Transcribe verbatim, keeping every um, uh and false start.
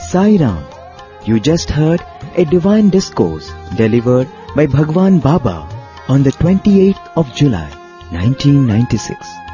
Sai Ram. You just heard a divine discourse delivered by Bhagwan Baba on the twenty-eighth of July, nineteen ninety-six.